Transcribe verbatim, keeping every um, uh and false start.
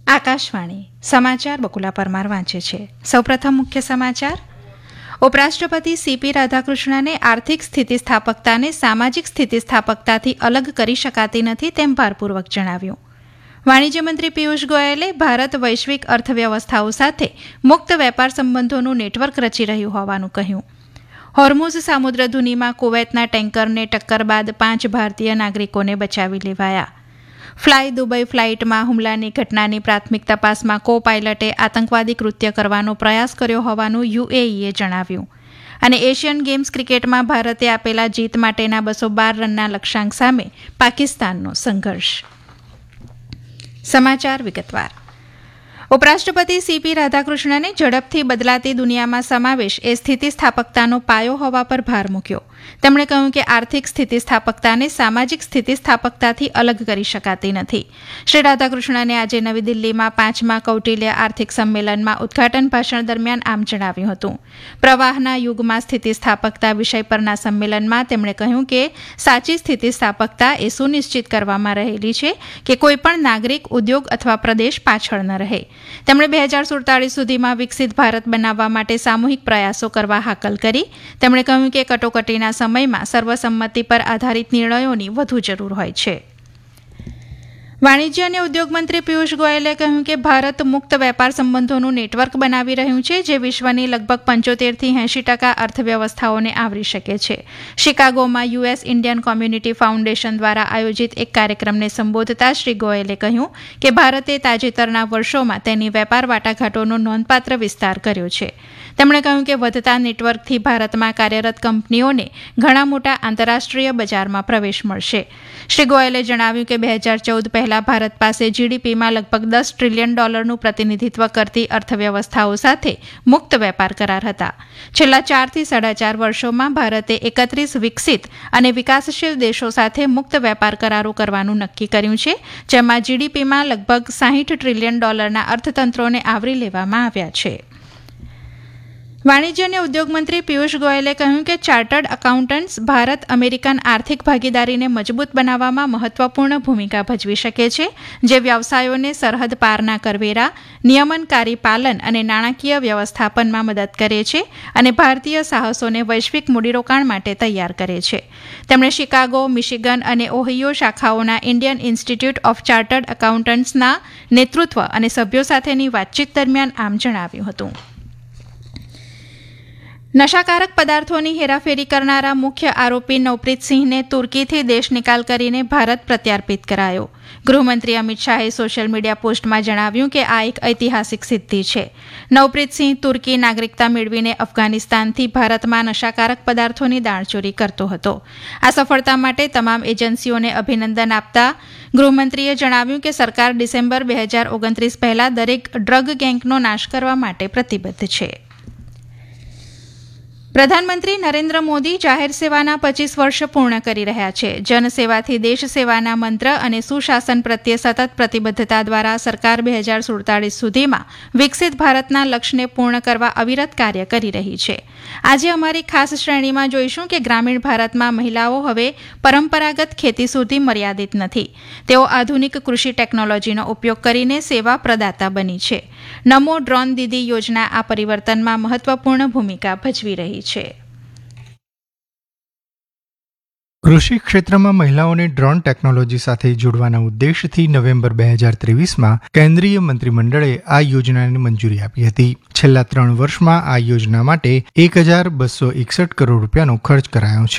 આકાશવાણી સમાચાર બકુલા પરમાર વાંચે છે. સૌપ્રથમ મુખ્ય સમાચાર. ઉપરાષ્ટ્રપતિ સીપી રાધાકૃષ્ણને આર્થિક સ્થિતિસ્થાપકતાને સામાજિક સ્થિતિસ્થાપકતાથી અલગ કરી શકાતી નથી તેમ ભારપૂર્વક જણાવ્યું. વાણિજ્ય મંત્રી પિયુષ ગોયલે ભારત વૈશ્વિક અર્થવ્યવસ્થાઓ સાથે મુક્ત વેપાર સંબંધોનું નેટવર્ક રચી રહ્યું હોવાનું કહ્યું. હોર્મુઝ સામુદ્રધુનીમાં કુવૈતના ટેન્કરને ટક્કર બાદ પાંચ ભારતીય નાગરિકોને બચાવી લેવાયા. ફ્લાય દુબઈ ફ્લાઇટમાં હુમલાની ઘટનાની પ્રાથમિક તપાસમાં કો પાયલટે આતંકવાદી કૃત્ય કરવાનો પ્રયાસ કર્યો હોવાનું યુએઈએ જણાવ્યું. અને એશિયન ગેમ્સ ક્રિકેટમાં ભારતે આપેલા જીત માટેના બસો બાર રનના લક્ષ્યાંક સામે પાકિસ્તાનનો સંઘર્ષ. સમાચાર વિગતવાર. ઉપરાષ્ટ્રપતિ સીપી રાધાકૃષ્ણને ઝડપથી બદલાતી દુનિયામાં સમાવેશ એ સ્થિતિસ્થાપકતાનો પાયો હોવા પર ભાર મૂક્યો. તેમણે કહ્યું કે આર્થિક સ્થિતિસ્થાપકતાને સામાજિક સ્થિતિસ્થાપકતાથી અલગ કરી શકાતી નથી. શ્રી રાધાકૃષ્ણને આજે નવી દિલ્હીમાં પાંચમા કૌટિલ્ય આર્થિક સંમેલનમાં ઉદઘાટન ભાષણ દરમિયાન આમ જણાવ્યું હતું. પ્રવાહના યુગમાં સ્થિતિસ્થાપકતા વિષય પરના સંમેલનમાં તેમણે કહ્યું કે સાચી સ્થિતિસ્થાપકતા એ સુનિશ્ચિત કરવામાં રહેલી છે કે કોઈપણ નાગરિક, ઉદ્યોગ અથવા પ્રદેશ પાછળ ન રહે. તેમણે બે હજાર સુડતાલીસ સુધીમાં વિકસિત ભારત બનાવવા માટે સામૂહિક પ્રયાસો કરવા હાકલ કરી. તેમણે કહ્યું કે કટોકટીના સમયમાં સર્વસંમતિ પર આધારિત નિર્ણયોની વધુ જરૂર હોય છે. વાણિજ્ય અને ઉદ્યોગ મંત્રી પિયુષ ગોયલે કહ્યું કે ભારત મુક્ત વેપાર સંબંધોનું નેટવર્ક બનાવી રહ્યું છે જે વિશ્વની લગભગ પંચોતેરથી એંશી ટકા અર્થવ્યવસ્થાઓને આવરી શકે છે. શિકાગોમાં યુએસ ઇન્ડિયન કોમ્યુનિટી ફાઉન્ડેશન દ્વારા આયોજિત એક કાર્યક્રમને સંબોધતા શ્રી ગોયલે કહ્યું કે ભારતે તાજેતરના વર્ષોમાં તેની વેપાર વાટાઘાટોનો નોંધપાત્ર વિસ્તાર કર્યો છે. તેમણે કહ્યું કે વધતા નેટવર્કથી ભારતમાં કાર્યરત કંપનીઓને ઘણા મોટા આંતરરાષ્ટ્રીય બજારમાં પ્રવેશ મળશે. શ્રી ગોયલે જણાવ્યું કે બે હજાર ચૌદ પહેલા ભારત પાસે જીડીપીમાં લગભગ દસ ટ્રિલિયન ડોલરનું પ્રતિનિધિત્વ કરતી અર્થવ્યવસ્થાઓ સાથે મુક્ત વેપાર કરાર હતા. છેલ્લા ચારથી સાડા ચાર વર્ષોમાં ભારતે એકત્રીસ વિકસિત અને વિકાસશીલ દેશો સાથે મુક્ત વેપાર કરારો કરવાનું નક્કી કર્યું છે, જેમાં જીડીપીમાં લગભગ સાહીઠ ટ્રિલિયન ડોલરના અર્થતંત્રોને આવરી લેવામાં આવ્યા છે. વાણિજ્ય અને ઉદ્યોગ મંત્રી પિયુષ ગોયલે કહ્યું કે ચાર્ટર્ડ એકાઉન્ટન્ટ્સ ભારત અમેરિકન આર્થિક ભાગીદારીને મજબૂત બનાવવામાં મહત્વપૂર્ણ ભૂમિકા ભજવી શકે છે, જે વ્યવસાયોને સરહદ પારના કરવેરા, નિયમનકારી પાલન અને નાણાકીય વ્યવસ્થાપનમાં મદદ કરે છે અને ભારતીય સાહસોને વૈશ્વિક મૂડીરોકાણ માટે તૈયાર કરે છે. તેમણે શિકાગો, મિશિગન અને Ohio શાખાઓના Indian institute of chartered એકાઉન્ટન્ટ્સના નેતૃત્વ અને સભ્યો સાથેની વાતચીત દરમિયાન આમ જણાવ્યું હતું. નશાકારક પદાર્થોની હેરાફેરી કરનારા મુખ્ય આરોપી નવપ્રીતસિંહને તુર્કીથી દેશ નિકાલ કરીને ભારત પ્રત્યાર્પિત કરાયો. ગૃહમંત્રી અમિત શાહે સોશિયલ મીડિયા પોસ્ટમાં જણાવ્યું કે આ એક ઐતિહાસિક સિદ્ધિ છે. નવપ્રીતસિંહ તુર્કી નાગરિકતા મેળવીને અફઘાનિસ્તાનથી ભારતમાં નશાકારક પદાર્થોની દાણચોરી કરતો હતો. આ સફળતા માટે તમામ એજન્સીઓને અભિનંદન આપતા ગૃહમંત્રીએ જણાવ્યું કે સરકાર ડિસેમ્બર બે હજાર ઓગણત્રીસ પહેલા દરેક ડ્રગ ગેંગનો નાશ કરવા માટે પ્રતિબદ્ધ છે. પ્રધાનમંત્રી નરેન્દ્ર મોદી જાહેર સેવાના પચીસ વર્ષ પૂર્ણ કરી રહ્યા છે. જનસેવાથી દેશ સેવાના મંત્ર અને સુશાસન પ્રત્યે સતત પ્રતિબદ્ધતા દ્વારા સરકાર બે હજાર સુડતાલીસ સુધીમાં વિકસિત ભારતના લક્ષ્યને પૂર્ણ કરવા અવિરત કાર્ય કરી રહી છે. આજે અમારી ખાસ શ્રેણીમાં જોઈશું કે ગ્રામીણ ભારતમાં મહિલાઓ હવે પરંપરાગત ખેતી સુધી મર્યાદિત નથી. તેઓ આધુનિક કૃષિ ટેકનોલોજીનો ઉપયોગ કરીને સેવા પ્રદાતા બની છે. નમો ડ્રોન દીદી યોજના આ પરિવર્તનમાં મહત્વપૂર્ણ ભૂમિકા ભજવી રહી છે. કૃષિ ક્ષેત્રમાં મહિલાઓને ડ્રોન ટેકનોલોજી સાથે જોડવાના ઉદ્દેશથી નવેમ્બર બે હજાર ત્રેવીસમાં કેન્દ્રીય મંત્રીમંડળે આ યોજનાને મંજૂરી આપી હતી. છેલ્લા ત્રણ વર્ષમાં આ યોજના માટે એક હજાર બસો એકસઠ કરોડ રૂપિયાનો ખર્ચ કરાયો છે.